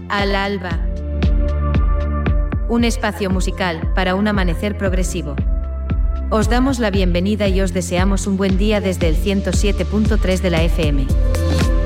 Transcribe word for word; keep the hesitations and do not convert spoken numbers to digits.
Al alba. Un espacio musical para un amanecer progresivo. Os damos la bienvenida y os deseamos un buen día desde el ciento siete punto tres de la F M.